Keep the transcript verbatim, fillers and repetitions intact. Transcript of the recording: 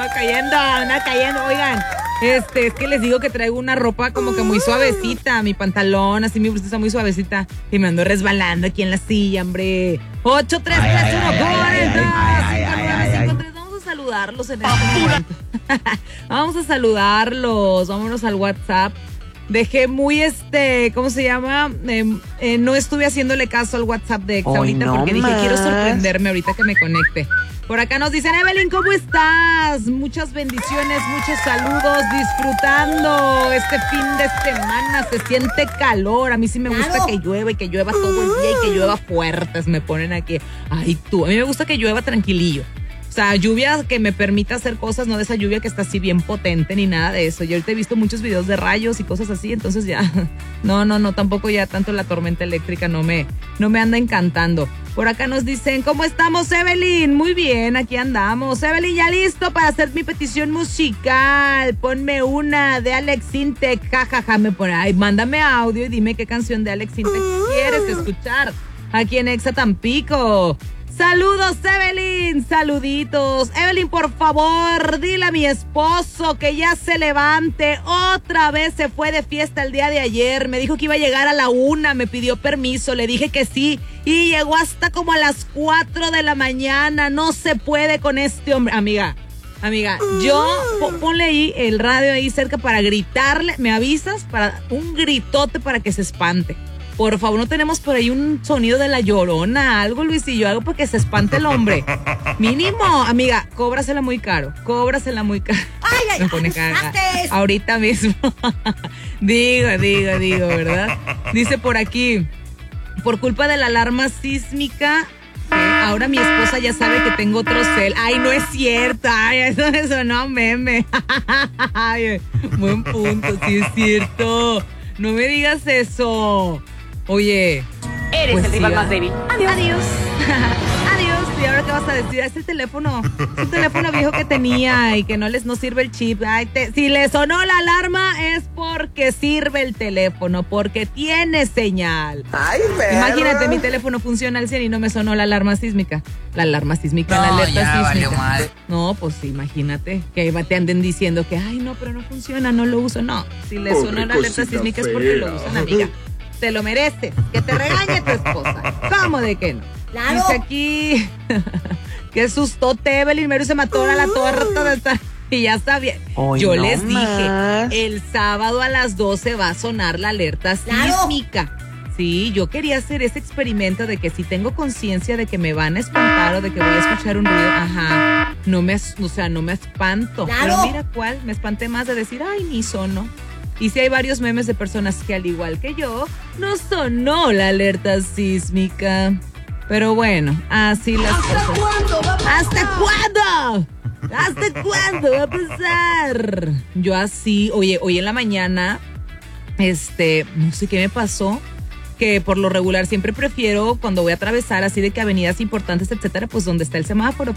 cayendo, anda cayendo, oigan. Este, es que les digo que traigo una ropa como que muy suavecita, mi pantalón, así mi blusita muy suavecita, y me ando resbalando aquí en la silla, hombre. ocho tres tres uno cuatro Vamos a saludarlos en este momento. Vamos a saludarlos, vámonos al WhatsApp. Dejé muy, este, ¿cómo se llama? Eh, eh, no estuve haciéndole caso al WhatsApp de Exa ahorita no porque más. Dije, quiero sorprenderme ahorita que me conecte. Por acá nos dicen, Evelyn, ¿cómo estás? Muchas bendiciones, muchos saludos, disfrutando este fin de semana, se siente calor, a mí sí me gusta claro. que llueva y que llueva todo el día y que llueva fuertes, me ponen aquí. Ay, tú, a mí me gusta que llueva tranquilillo. O sea, lluvia que me permita hacer cosas, no de esa lluvia que está así bien potente ni nada de eso. Yo ahorita he visto muchos videos de rayos y cosas así, entonces ya, no, no, no, tampoco ya tanto la tormenta eléctrica no me, no me anda encantando. Por acá nos dicen, ¿cómo estamos, Evelyn? Muy bien, aquí andamos. Evelyn, ya listo para hacer mi petición musical. Ponme una de Alex Intec, jajaja, me pone, ay, mándame audio y dime qué canción de Alex Intec quieres escuchar aquí en Exa Tampico. Saludos, Evelyn, saluditos. Evelyn, por favor, dile a mi esposo que ya se levante. Otra vez se fue de fiesta el día de ayer. Me dijo que iba a llegar a la una, me pidió permiso, le dije que sí. Y llegó hasta como a las cuatro de la mañana. No se puede con este hombre. Amiga, amiga, yo, ponle ahí el radio ahí cerca para gritarle. ¿Me avisas? Para un gritote para que se espante. Por favor, no tenemos por ahí un sonido de la Llorona, algo, Luisillo, algo para que se espante el hombre. Mínimo, amiga, cóbrasela muy caro, cóbrasela muy caro. Ay, ay, me pone caga. Ahorita mismo. digo, digo, digo, ¿verdad? Dice por aquí, por culpa de la alarma sísmica, eh, ahora mi esposa ya sabe que tengo otro cel. Ay, no es cierto, ay, eso, eso no, meme. Ay, buen punto, sí es cierto. No me digas eso. Oye, eres pues el rival sí, más débil. Adiós. Adiós. Adiós. ¿Y ahora qué vas a decir? Es el teléfono. Es un teléfono viejo que tenía y que no les no sirve el chip. Ay, te, si le sonó la alarma es porque sirve el teléfono, porque tiene señal. Ay, perro. Imagínate, mi teléfono funciona al cien y no me sonó la alarma sísmica. La alarma sísmica, no, la alerta ya sísmica. Valió mal. No, pues imagínate que te anden diciendo que, ay, no, pero no funciona, no lo uso. No, si le Pobre sonó la alerta sísmica es porque lo usan, amiga. Te lo mereces, que te regañe tu esposa. ¿Cómo de que no? Claro. Dice aquí, qué sustote, Evelyn, Mero se mató a la torta de esta, y ya sabía. Hoy Yo no les más. dije, el sábado a las doce va a sonar la alerta Claro. sísmica. Sí, yo quería hacer ese experimento de que si tengo conciencia de que me van a espantar o de que voy a escuchar un ruido, ajá, no me, o sea, no me espanto. Claro. Pero mira cuál, me espanté más de decir, ay, ni sonó. Y sí hay varios memes de personas que al igual que yo, no sonó la alerta sísmica. Pero bueno, así las ¿Hasta cosas. cuándo va a pasar? ¿Hasta cuándo? ¿Hasta cuándo va a pasar? Yo así, oye, hoy en la mañana, este, no sé qué me pasó, que por lo regular siempre prefiero cuando voy a atravesar así de que avenidas importantes, etcétera, pues donde está el semáforo.